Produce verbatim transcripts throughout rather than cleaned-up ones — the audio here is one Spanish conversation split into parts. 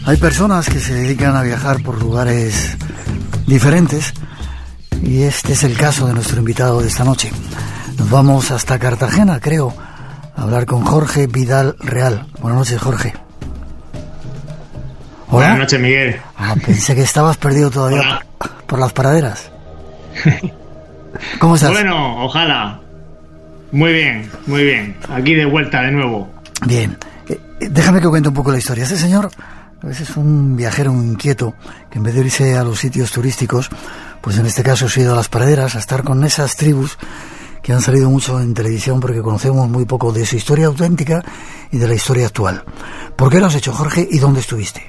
Hay personas que se dedican a viajar por lugares diferentes y este es el caso de nuestro invitado de esta noche. Nos vamos hasta Cartagena, creo, a hablar con Jorge Vidal Real. Buenas noches, Jorge. Hola. Buenas noches, Miguel. Ah, pensé que estabas perdido todavía por, por las praderas. ¿Cómo estás? Bueno, ojalá. Muy bien, muy bien. Aquí de vuelta de nuevo. Bien. Eh, déjame que cuente un poco la historia. Este señor a veces es un viajero inquieto que en vez de irse a los sitios turísticos, pues en este caso se ha ido a las praderas a estar con esas tribus que han salido mucho en televisión porque conocemos muy poco de su historia auténtica y de la historia actual. ¿Por qué lo has hecho, Jorge, y dónde estuviste?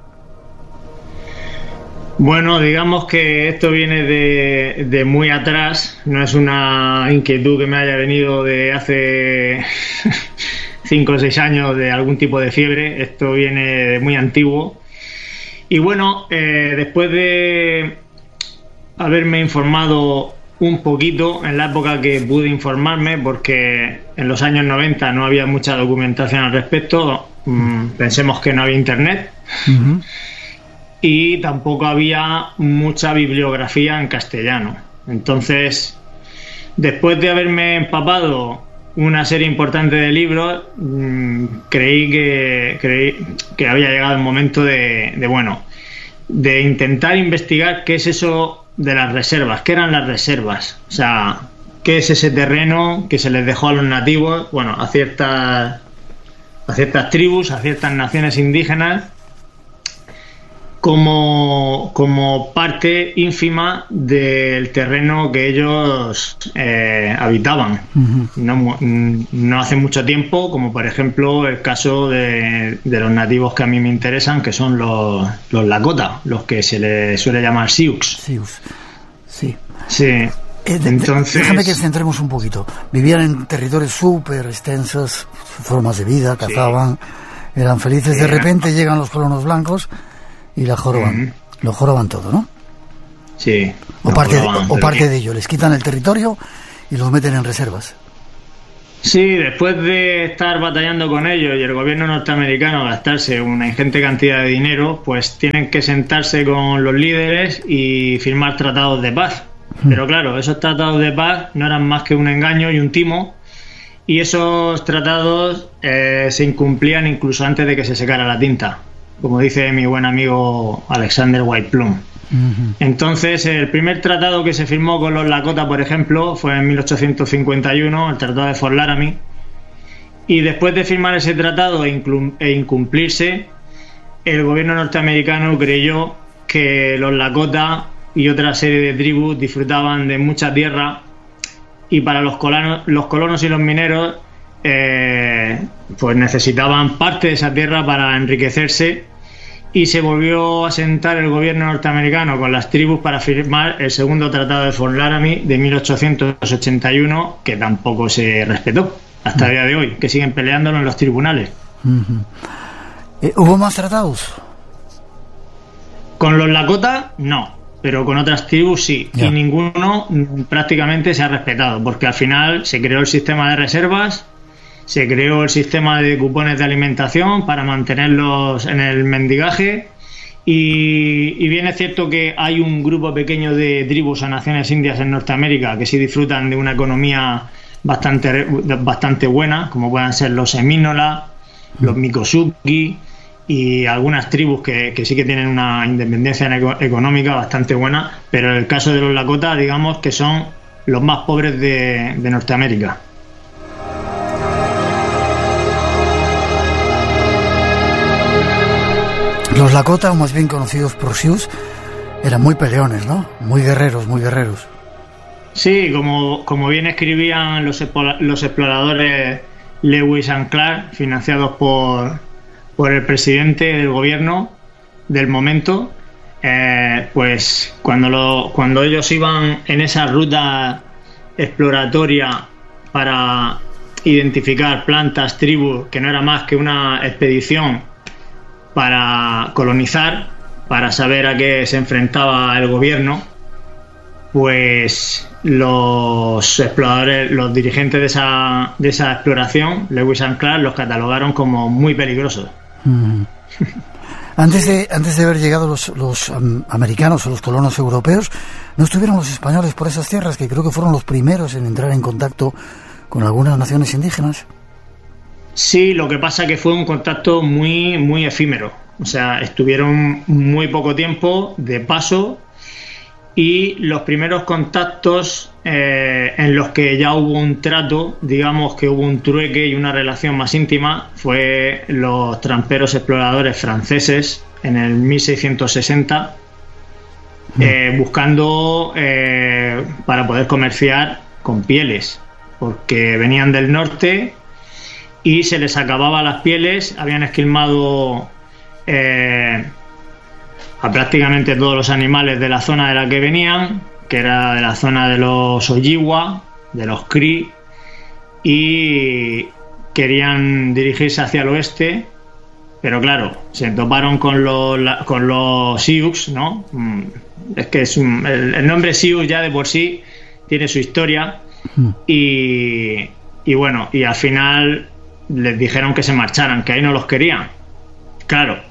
Bueno, digamos que esto viene de, de muy atrás, no es una inquietud que me haya venido de hace cinco o seis años de algún tipo de fiebre, esto viene de muy antiguo. Y bueno, eh, después de haberme informado un poquito en la época que pude informarme, porque en los años noventa no había mucha documentación al respecto, mmm, pensemos que no había internet. Uh-huh. Y tampoco había mucha bibliografía en castellano. Entonces, después de haberme empapado una serie importante de libros, mmm, creí que creí que había llegado el momento de, de, bueno, de intentar investigar qué es eso de las reservas, qué eran las reservas. O sea, qué es ese terreno que se les dejó a los nativos, bueno, a ciertas, a ciertas tribus, a ciertas naciones indígenas, como, como parte ínfima del terreno que ellos eh, habitaban. Uh-huh. No, no hace mucho tiempo, como por ejemplo el caso de, de los nativos que a mí me interesan, que son los, los Lakota, los que se les suele llamar Sioux. Sioux, sí. Sí. Eh, de, Entonces, déjame que centremos un poquito. Vivían en territorios súper extensos, formas de vida, cazaban, sí. Eran felices. De repente llegan los colonos blancos y la joroban, uh-huh. Lo joroban todo, ¿no? Sí. O parte, joroban, de, o parte de ello, les quitan el territorio y los meten en reservas. Sí, después de estar batallando con ellos y el gobierno norteamericano gastarse una ingente cantidad de dinero, pues tienen que sentarse con los líderes y firmar tratados de paz. Uh-huh. Pero claro, esos tratados de paz no eran más que un engaño y un timo, y esos tratados eh, se incumplían incluso antes de que se secara la tinta, como dice mi buen amigo Alexander White Plum. Uh-huh. Entonces, el primer tratado que se firmó con los Lakota, por ejemplo, fue en mil ochocientos cincuenta y uno, el Tratado de Fort Laramie, y después de firmar ese tratado e, inclu- e incumplirse, el gobierno norteamericano creyó que los Lakota y otra serie de tribus disfrutaban de mucha tierra, y para los colonos, los colonos y los mineros eh, pues necesitaban parte de esa tierra para enriquecerse, y se volvió a sentar el gobierno norteamericano con las tribus para firmar el segundo tratado de Fort Laramie de mil ochocientos ochenta y uno, que tampoco se respetó hasta el día de hoy, que siguen peleándolo en los tribunales. Uh-huh. ¿Eh, ¿Hubo más tratados? Con los Lakota no, pero con otras tribus sí, yeah. Y ninguno prácticamente se ha respetado, porque al final se creó el sistema de reservas, se creó el sistema de cupones de alimentación para mantenerlos en el mendigaje, y, y bien es cierto que hay un grupo pequeño de tribus o naciones indias en Norteamérica que sí disfrutan de una economía bastante, bastante buena, como puedan ser los semínolas, los Miccosukee y algunas tribus que, que sí que tienen una independencia económica bastante buena, pero en el caso de los Lakota, digamos que son los más pobres de, de Norteamérica. Los Lakota, o más bien conocidos por Sioux, eran muy peleones, ¿no? Muy guerreros, muy guerreros. Sí, como, como bien escribían los, los exploradores Lewis and Clark, financiados por, por el presidente del gobierno del momento, eh, pues cuando, lo, cuando ellos iban en esa ruta exploratoria para identificar plantas, tribus, que no era más que una expedición para colonizar, para saber a qué se enfrentaba el gobierno, pues los exploradores, los dirigentes de esa, de esa exploración, Lewis and Clark, los catalogaron como muy peligrosos. Mm. Antes de, antes de haber llegado los, los um, americanos o los colonos europeos, ¿no estuvieron los españoles por esas tierras, que creo que fueron los primeros en entrar en contacto con algunas naciones indígenas? Sí, lo que pasa que fue un contacto muy, muy efímero. O sea, estuvieron muy poco tiempo de paso, y los primeros contactos eh, en los que ya hubo un trato, digamos que hubo un trueque y una relación más íntima, fue los tramperos exploradores franceses en el mil seiscientos sesenta, mm. eh, buscando eh, para poder comerciar con pieles, porque venían del norte y se les acababa las pieles, habían esquilmado eh, a prácticamente todos los animales de la zona de la que venían, que era de la zona de los Ojibwa, de los Cree, y querían dirigirse hacia el oeste, pero claro, se toparon con los, con los Sioux, ¿no? Es que es un, el, el nombre Sioux ya de por sí tiene su historia, y, y bueno, y al final les dijeron que se marcharan, que ahí no los querían. Claro.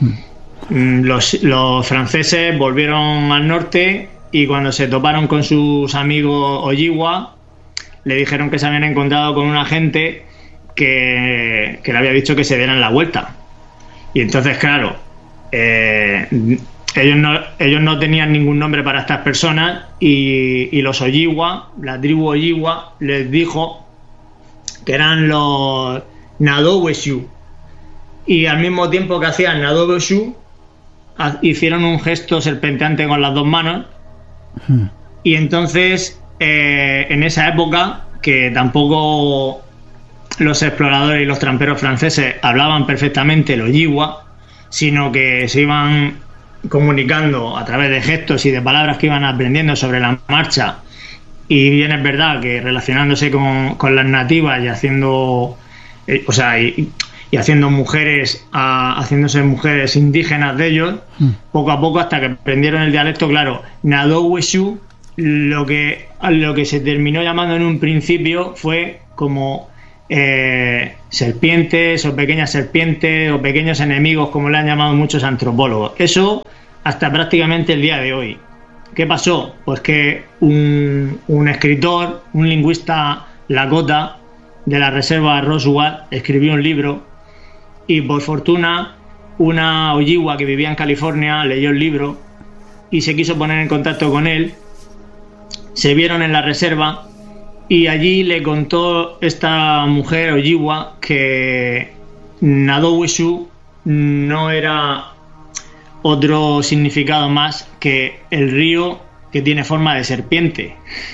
Los, los franceses volvieron al norte, y cuando se toparon con sus amigos Ojibwa, le dijeron que se habían encontrado con un agente que, que le había dicho que se dieran la vuelta. Y entonces, claro, eh, ellos, no, ellos no tenían ningún nombre para estas personas, y, y los Ojibwa, la tribu Ojibwa, les dijo que eran los Nadoweshu, y al mismo tiempo que hacían Nadoweshu, hicieron un gesto serpenteante con las dos manos, hmm. y entonces eh, en esa época, que tampoco los exploradores y los tramperos franceses hablaban perfectamente el Ojibwa, sino que se iban comunicando a través de gestos y de palabras que iban aprendiendo sobre la marcha, y bien es verdad que relacionándose con, con las nativas y haciendo eh, o sea y, y haciendo mujeres, a, haciéndose mujeres indígenas de ellos, mm. poco a poco, hasta que aprendieron el dialecto. Claro, Nadoweshu, lo que, lo que se terminó llamando en un principio fue como eh, serpientes, o pequeñas serpientes, o pequeños enemigos, como le han llamado muchos antropólogos. Eso hasta prácticamente el día de hoy. ¿Qué pasó? Pues que un, un escritor, un lingüista lakota de la reserva Roswell, escribió un libro, y por fortuna una Ojibwa que vivía en California leyó el libro y se quiso poner en contacto con él. Se vieron en la reserva, y allí le contó esta mujer Ojibwa que Nadoweshu no era otro significado más que el río que tiene forma de serpiente.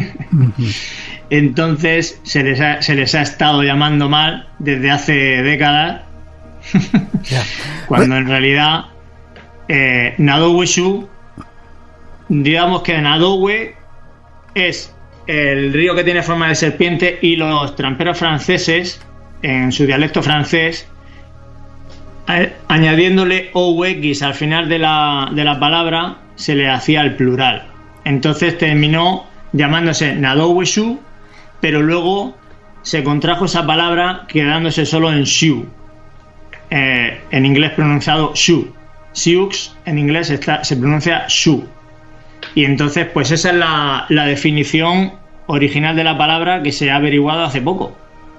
Entonces se les ha, se les ha estado llamando mal desde hace décadas, yeah. cuando en realidad eh, Nadoweshu, digamos que Nadowe es el río que tiene forma de serpiente, y los tramperos franceses, en su dialecto francés, a, añadiéndole O X al final de la, de la palabra, se le hacía el plural. Entonces terminó llamándose Nadoweshu, pero luego se contrajo esa palabra quedándose solo en Shu, eh, en inglés pronunciado Shu. Sioux en inglés está, se pronuncia Shu. Y entonces pues esa es la, la definición original de la palabra, que se ha averiguado hace poco.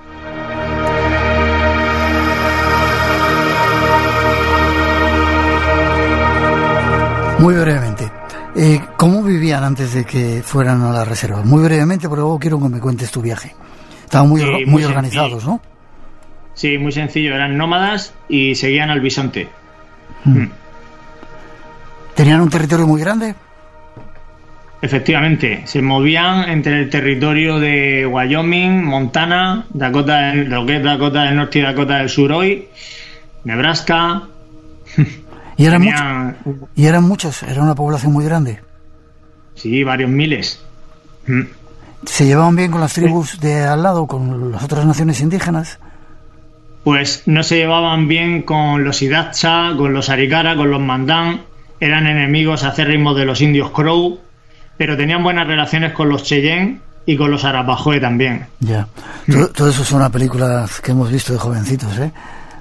Muy brevemente, eh, ¿cómo vivían antes de que fueran a la reserva? Muy brevemente, porque luego quiero que me cuentes tu viaje. Estaban muy, sí, muy, muy organizados, ¿no? Sí, muy sencillo. Eran nómadas y seguían al bisonte. Hmm. Mm. ¿Tenían un territorio muy grande? Efectivamente, se movían entre el territorio de Wyoming, Montana, Dakota del, lo que es Dakota del Norte y Dakota del Sur hoy, Nebraska. ¿Y eran, Tenían... muchos? ¿Y eran muchos? ¿Era una población muy grande? Sí, varios miles. ¿Se llevaban bien con las tribus de al lado, con las otras naciones indígenas? Pues no se llevaban bien con los Hidatsa, con los Arikara, con los Mandan. Eran enemigos acérrimos de los indios Crow, pero tenían buenas relaciones con los Cheyenne y con los Arapahoe también. Ya. Todo, todo eso son películas que hemos visto de jovencitos, ¿eh?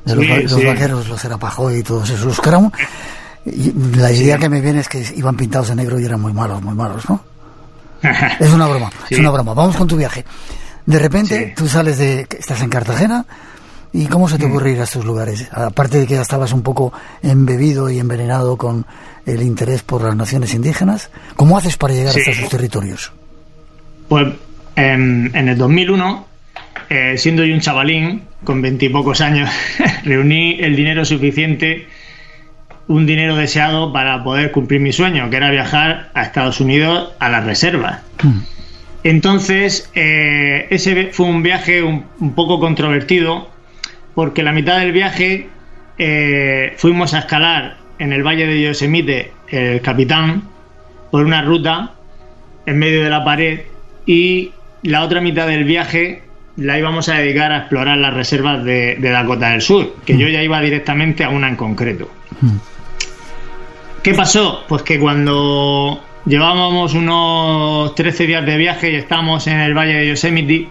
de los, sí, los sí. vaqueros, los Arapahoe y todos esos. Los Crown, y la idea sí. que me viene es que iban pintados de negro y eran muy malos, muy malos, ¿no? Es una broma, sí. es una broma. Vamos con tu viaje. De repente, sí. tú sales de... Estás en Cartagena, ¿y cómo se te ocurre ir a estos lugares? Aparte de que ya estabas un poco embebido y envenenado con el interés por las naciones indígenas, ¿cómo haces para llegar sí. hasta esos territorios? Pues en, en el dos mil uno, eh, siendo yo un chavalín, con veintipocos años, reuní el dinero suficiente, un dinero deseado para poder cumplir mi sueño, que era viajar a Estados Unidos a las reservas. Mm. Entonces, eh, ese fue un viaje un, un poco controvertido, porque la mitad del viaje eh, fuimos a escalar en el Valle de Yosemite el Capitán por una ruta en medio de la pared, y la otra mitad del viaje la íbamos a dedicar a explorar las reservas de, de Dakota del Sur, que mm. yo ya iba directamente a una en concreto. Mm. ¿Qué pasó? Pues que cuando llevábamos unos trece días de viaje y estábamos en el Valle de Yosemite,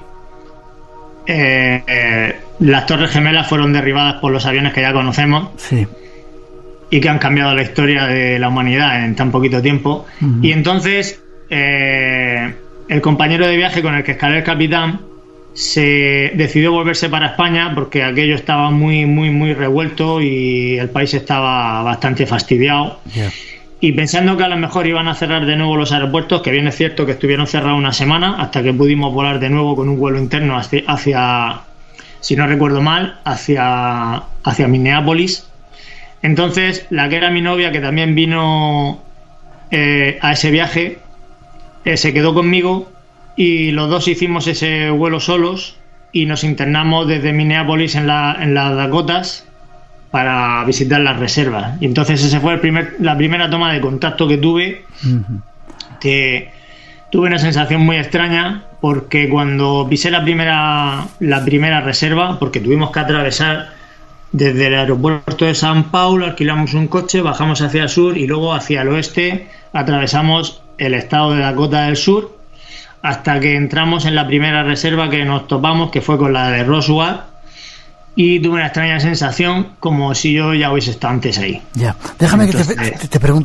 eh, eh, las Torres Gemelas fueron derribadas por los aviones que ya conocemos sí. y que han cambiado la historia de la humanidad en tan poquito tiempo. Uh-huh. Y entonces eh, el compañero de viaje con el que escalé el Capitán se decidió volverse para España, porque aquello estaba muy muy muy revuelto y el país estaba bastante fastidiado. Yeah. Y pensando que a lo mejor iban a cerrar de nuevo los aeropuertos, que bien es cierto que estuvieron cerrados una semana hasta que pudimos volar de nuevo con un vuelo interno hacia, hacia si no recuerdo mal, hacia, hacia Minneapolis. Entonces la que era mi novia, que también vino eh, a ese viaje, eh, se quedó conmigo, y los dos hicimos ese vuelo solos y nos internamos desde Minneapolis en, la, en las Dakotas para visitar las reservas. Y entonces ese fue el primer, la primera toma de contacto que tuve. Uh-huh. Que tuve una sensación muy extraña, porque cuando pisé la primera, la primera reserva, porque tuvimos que atravesar desde el aeropuerto de San Paulo, alquilamos un coche, bajamos hacia el sur y luego hacia el oeste atravesamos el estado de Dakota del Sur, hasta que entramos en la primera reserva que nos topamos, que fue con la de Roswell, y tuve una extraña sensación como si yo ya hubiese estado antes ahí. Ya, déjame Entonces, que te, te, te pregunte